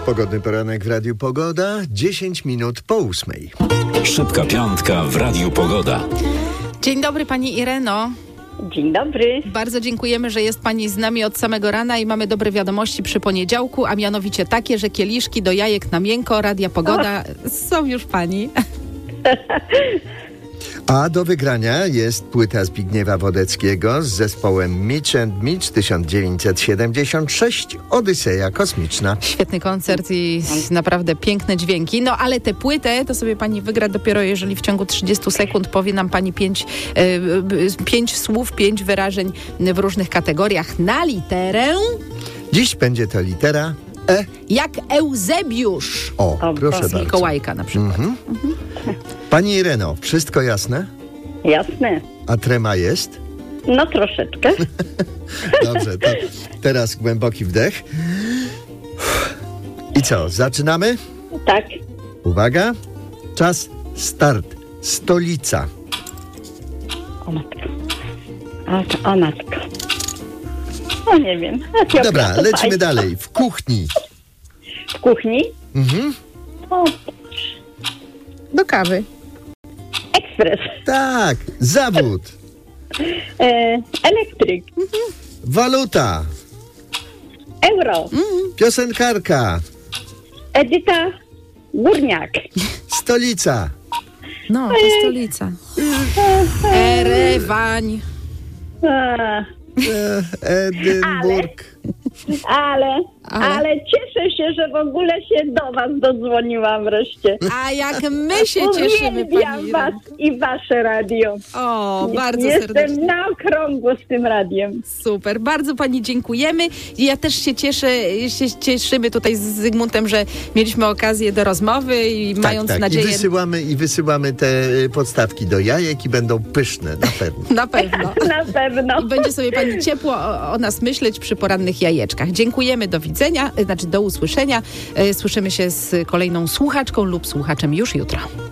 Pogodny poranek w Radiu Pogoda, 10 minut po 8. Szybka piątka w Radiu Pogoda. Dzień dobry pani Ireno. Dzień dobry. Bardzo dziękujemy, że jest pani z nami od samego rana i mamy dobre wiadomości przy poniedziałku, a mianowicie takie, że kieliszki do jajek na miękko Radia Pogoda są już pani. A do wygrania jest płyta Zbigniewa Wodeckiego z zespołem Mitch and Mitch 1976, Odyseja Kosmiczna. Świetny koncert i naprawdę piękne dźwięki. No ale tę płytę to sobie pani wygra dopiero, jeżeli w ciągu 30 sekund powie nam pani 5 słów, 5 wyrażeń w różnych kategoriach na literę. Dziś będzie to litera E. Jak Eusebiusz. O, proszę Z bardzo. Mikołajka na przykład. Pani Ireno, wszystko jasne? Jasne. A trema jest? No troszeczkę. Dobrze, to teraz głęboki wdech. I co, zaczynamy? Tak. Uwaga, czas, start. Stolica. O matko. O matko. No nie wiem. Dobra, lecimy dalej. W kuchni. W kuchni? O, Do kawy. ekspres. Tak, zawód. Elektryk. Waluta. Euro. Piosenkarka. Edyta Górniak. Stolica. No, to stolica. Erewań. A, Edynburg. ale cieszę się, że w ogóle się do was dodzwoniłam wreszcie. A jak my się cieszymy, Uwielbiam pani was Ireno. i wasze radio. O, bardzo Jestem serdecznie. na okrągło z tym radiem. Super, bardzo pani dziękujemy. I ja też się cieszymy tutaj z Zygmuntem, że mieliśmy okazję do rozmowy i mając Tak. nadzieję... I wysyłamy te podstawki do jajek i będą pyszne, na pewno. Na pewno. Na pewno. I będzie sobie pani ciepło o nas myśleć przy porannych jajeczkach. Dziękujemy, do widzenia, do usłyszenia. Słyszymy się z kolejną słuchaczką lub słuchaczem już jutro.